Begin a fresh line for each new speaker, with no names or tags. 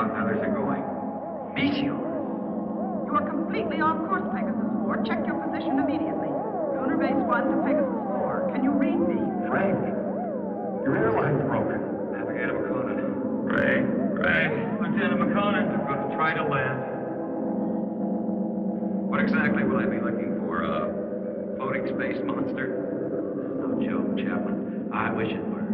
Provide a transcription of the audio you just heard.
how others are going. Meteor.
You are completely off course, Pegasus 4. Check your position immediately. Lunar Base 1 to Pegasus 4. Can you read me?
Frank, your airline's broken. Navigator McConan. Ray. Lieutenant McConan. I'm going to try to land. What exactly will I be looking for? A floating space monster?
No joke, Chaplain. I wish it were.